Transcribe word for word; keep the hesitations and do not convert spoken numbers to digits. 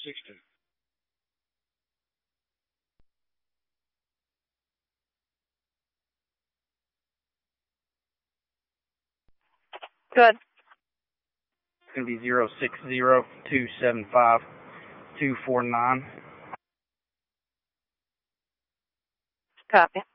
six two. Good. It's going to be zero six zero two seven five two four nine. Copy.